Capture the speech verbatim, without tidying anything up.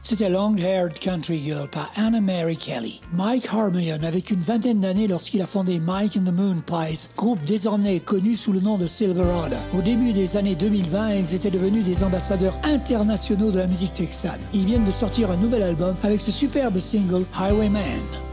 C'était Long Haired Country Girl par Anna Mary Kelly. Mike Harmon avait qu'une vingtaine d'années lorsqu'il a fondé Mike and the Moon Pies, groupe désormais connu sous le nom de Silverado. Au début des années deux mille vingt, ils étaient devenus des ambassadeurs internationaux de la musique texane. Ils viennent de sortir un nouvel album avec ce superbe single Highwayman.